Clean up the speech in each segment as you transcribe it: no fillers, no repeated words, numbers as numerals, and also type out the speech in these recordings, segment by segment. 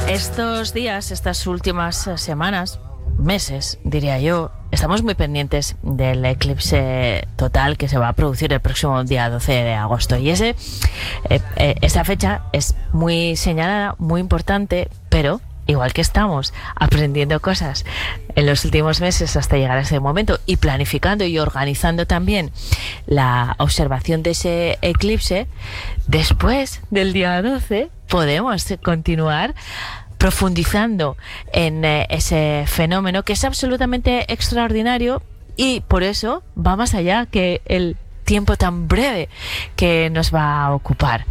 Estos días, estas últimas semanas, meses, diría yo, estamos muy pendientes del eclipse total que se va a producir el próximo día 12 de agosto. Y esa fecha es muy señalada, muy importante, pero igual que estamos aprendiendo cosas en los últimos meses hasta llegar a ese momento y planificando y organizando también la observación de ese eclipse, después del día 12 podemos continuar profundizando en ese fenómeno que es absolutamente extraordinario y por eso va más allá que el tiempo tan breve que nos va a ocupar.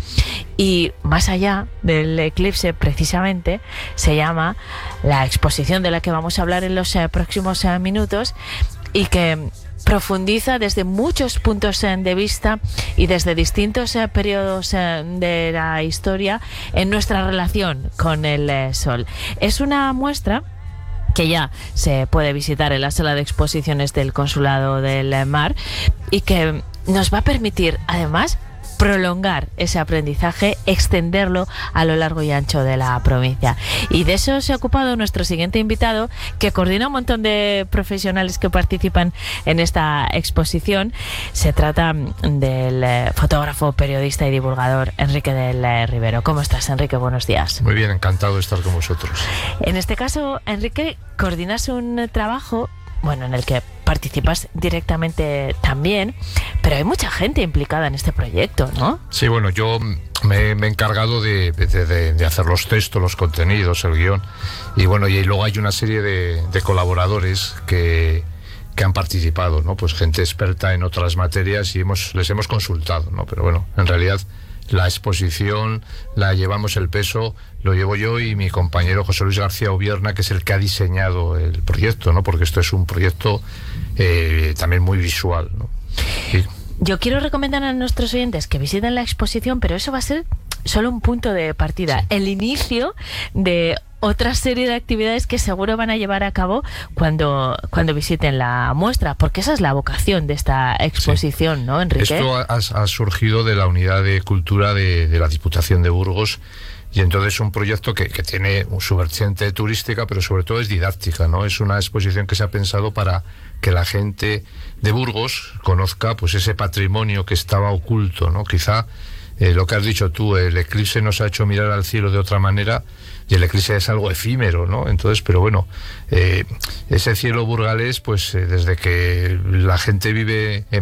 Y más allá del eclipse, precisamente, se llama la exposición de la que vamos a hablar en los próximos minutos y que profundiza desde muchos puntos de vista y desde distintos periodos de la historia en nuestra relación con el Sol. Es una muestra que ya se puede visitar en la sala de exposiciones del Consulado del Mar y que nos va a permitir, además, prolongar ese aprendizaje, extenderlo a lo largo y ancho de la provincia. Y de eso se ha ocupado nuestro siguiente invitado, que coordina un montón de profesionales que participan en esta exposición. Se trata del fotógrafo, periodista y divulgador Enrique del Rivero. ¿Cómo estás, Enrique? Buenos días. Muy bien, encantado de estar con vosotros. En este caso, Enrique, coordinas un trabajo, en el que participas directamente también, pero hay mucha gente implicada en este proyecto, ¿no? Sí, bueno, yo me he encargado de hacer los textos, los contenidos, el guión, y luego hay una serie de colaboradores que han participado, ¿no? Pues gente experta en otras materias y les hemos consultado, ¿no? Pero bueno, en realidad la exposición la llevamos, el peso lo llevo yo y mi compañero José Luis García Obierna, que es el que ha diseñado el proyecto, ¿no? Porque esto es un proyecto también muy visual, ¿no? Y yo quiero recomendar a nuestros oyentes que visiten la exposición, pero eso va a ser solo un punto de partida, sí, el inicio de otra serie de actividades que seguro van a llevar a cabo cuando visiten la muestra, porque esa es la vocación de esta exposición, sí, ¿no, Enrique? Esto ha surgido de la Unidad de Cultura de la Diputación de Burgos, y entonces es un proyecto que tiene su vertiente turística, pero sobre todo es didáctica, ¿no? Es una exposición que se ha pensado para que la gente de Burgos conozca pues ese patrimonio que estaba oculto, ¿no? Quizá lo que has dicho tú, el eclipse nos ha hecho mirar al cielo de otra manera, y el eclipse es algo efímero, ¿no? Entonces, pero bueno, ese cielo burgalés, pues desde que la gente vive en